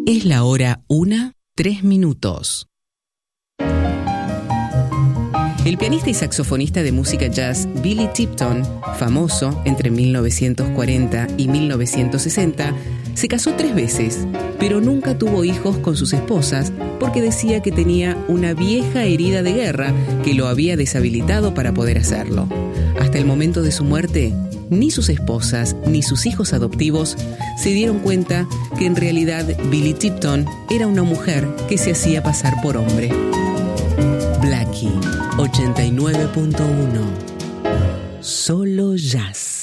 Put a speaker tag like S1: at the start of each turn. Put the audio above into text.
S1: Es la hora 1:03. El pianista y saxofonista de música jazz Billy Tipton, famoso entre 1940 y 1960, se casó 3 veces, pero nunca tuvo hijos con sus esposas porque decía que tenía una vieja herida de guerra que lo había deshabilitado para poder hacerlo. Hasta el momento de su muerte, ni sus esposas ni sus hijos adoptivos se dieron cuenta que en realidad Billy Tipton era una mujer que se hacía pasar por hombre. Blackie 89.1. Solo jazz.